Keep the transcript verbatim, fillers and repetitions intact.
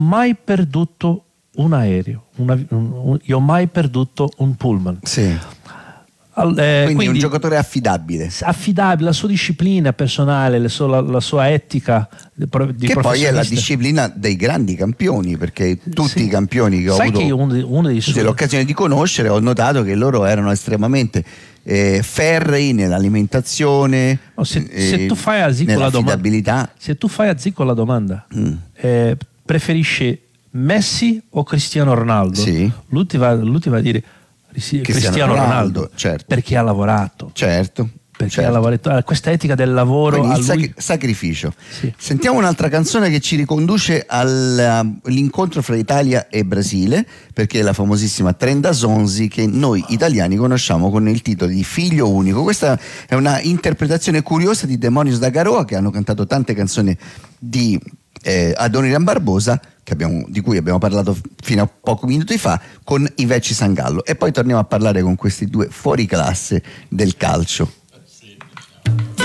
mai perduto un aereo, una, un, un, io ho mai perduto un pullman. Sì. Al, eh, quindi, quindi un giocatore affidabile. Affidabile, la sua disciplina personale, la sua, la, la sua etica di che poi è la disciplina dei grandi campioni, perché tutti sì. i campioni che ho Sai avuto che uno, uno dei suoi... l'occasione di conoscere, ho notato che loro erano estremamente eh, ferrei nell'alimentazione, no, se, eh, se tu fai a Zico la domanda, se tu fai a Zico la domanda mm. eh, preferisce Messi o Cristiano Ronaldo? Sì. Lui ti va, lui ti va a dire Cristiano, Cristiano Ronaldo, Ronaldo certo. perché ha lavorato. Certo. Perché certo. ha lavorato, questa etica del lavoro. Quindi a il lui... sac- sacrificio. Sì. Sentiamo un'altra canzone che ci riconduce all'incontro fra Italia e Brasile, perché è la famosissima Trenta Zonzi che noi italiani conosciamo con il titolo di Figlio Unico. Questa è una interpretazione curiosa di Demonios da Garoa, che hanno cantato tante canzoni di eh, Adoniran Barbosa, che abbiamo, di cui abbiamo parlato fino a pochi minuti fa, con Iveci Sangallo, e poi torniamo a parlare con questi due fuori classe del calcio.